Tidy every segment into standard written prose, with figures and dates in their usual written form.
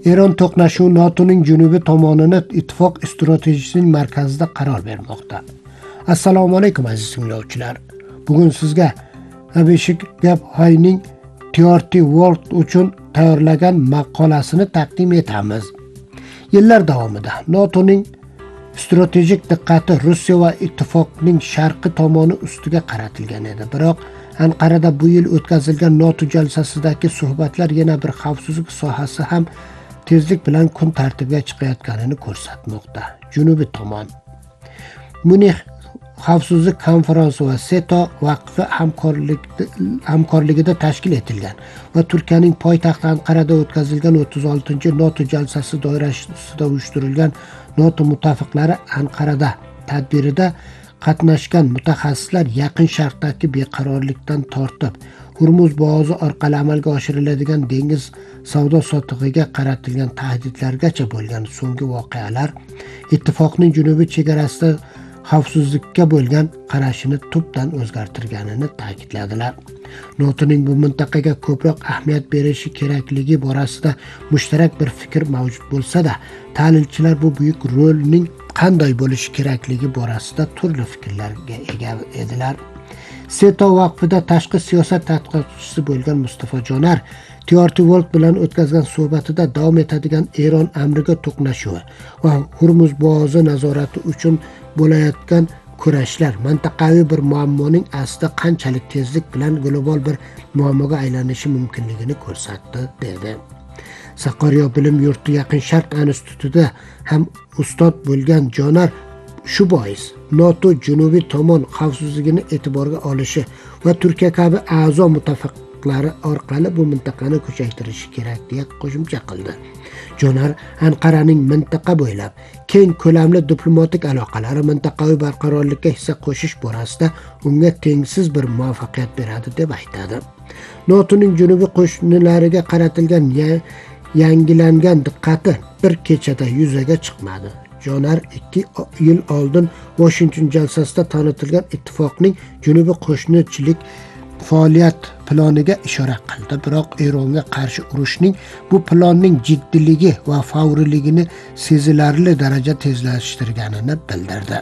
Eron to'qnashuvi NATOning janubiy tomonini ittifoq strategiyasining markazida qaror bermoqda. Assalomu alaykum aziz tinglovchilar. Bugun sizga Abhishek Gabhayning TRT World uchun tayyorlagan maqolasini taqdim etamiz. Yillar davomida NATOning strategik diqqati Rossiya va ittifoqning sharqiy tomoni ustiga qaratilgan edi. Biroq Anqarada bu yil o'tkazilgan NATO jalsasidagi suhbatlar yana bir xavfsizlik sohasi ham tezlik bilan kun tartibiga chiqayotganini ko'rsatmoqda. Janubiy tomon Munih xavfsizlik konferensi va SETO vaqfi hamkorligida tashkil etilgan va Turkiyaning poytaxti Anqarada o'tkazilgan 36 NATO jalsasi doirasida uyushtirilgan NATO mutafiqlari Anqarada tadbirida qatnashgan mutaxassislar Yaqin Sharqdagi beqarorlikdan tortib Hurmuz bo'g'ozi orqali amalga oshiriladigan dengiz savdo sotig'iga qaratilgan tahdidlargacha bo'lgan so'nggi voqealar ittifoqning janubiy chegarasida xavfsizlikka bo'lgan qarashini tubdan o'zgartirganini ta'kidladilar. NATOning bu mintaqaga ko'proq ahamiyat berishi kerakligi borasida mushtarak bir fikr mavjud bo'lsa-da, tahlilchilar bu buyuk rolning qanday bo'lishi kerakligi borasida turli fikrlarga ega edilar. SETO vaqfida tashqi siyosat tadqiqotchisi bo'lgan Mustafa Jonar TRT World bilan o'tkazgan suhbatida davom etadigan Eron amriga to'qnashuvi va Hurmuz bo'g'ozi nazorati uchun bo'layotgan kurashlar mintaqaviy bir muammoning aslida qanchalik tezlik bilan global bir muammoga aylanishi mumkinligini ko'rsatdi dedi. Saqqaryo bilim yurti Yaqin Sharq institutida ham ustod bo'lgan Jonar shu bois NATO janubiy tomon xavfsizligini e'tiborga olishi va Turkiya kabi a'zo mutafiqlari orqali bu mintaqani kuchaytirishi kerak deya qo'shimcha qildi. Jonar Anqaraning mintaqa bo'ylab keng ko'lamli diplomatik aloqalari mintaqaviy barqarorlikka hissa qo'shish borasida unga tengsiz bir muvaffaqiyat beradi deb aytadi. NATOning janubiy qo'shnilariga qaratilgan yangilangan diqqati bir kechada yuzaga chiqmadi. Jonar 2 yil oldin Washington jalsasida tanitilgan ittifoqning janubiy qo'shnichilik faoliyat planiga ishora qildi. Biroq Eronga qarshi urushning bu planning jiddiyligi va favriyligini sezilarli darajada tezlashtirganini bildirdi.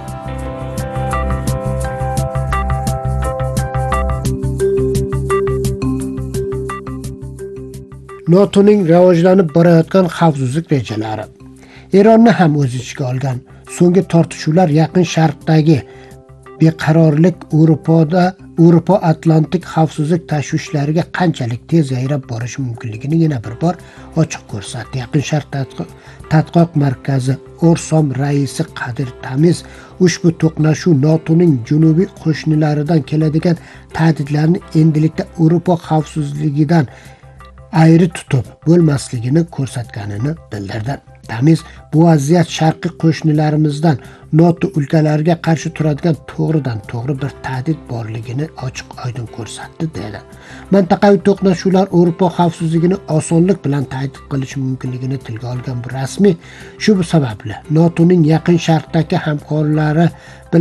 NATOning rivojlanib borayotgan xavfsizlik rejalari Eronni ham o'z ichiga olgan so'nggi tortishuvlar Yaqin Sharqdagi beqarorlik Yevropa Atlantik xavfsizlik tashvishlariga qanchalik tez yayrab borishi mumkinligini yana bir bor ochiq ko'rsatdi. Yaqin Sharq tadqiqot markazi Orsom raisi Qadir Tamiz ushbu to'qnashuv NATOning janubiy qo'shnilaridan keladigan tahdidlarni endilikda Yevropa xavfsizligidan ayri tutib bo'lmasligini ko'rsatganini bildirdi. Tamiz bu vaziyat sharqiy qo'shnilarimizdan NATO ülkelariga qarshi turadigan to'g'ridan to'g'ri bir tahdid borligini ochiq oydin ko'rsatdi dedi. Mintaqaviy to'qnashuvlar Yevropa xavfsizligini osonlik bilan tahdid qilishi mumkinligini tilga olgan bu rasmiy shu sababli NATOning Yaqin Sharqdagi hamkorlari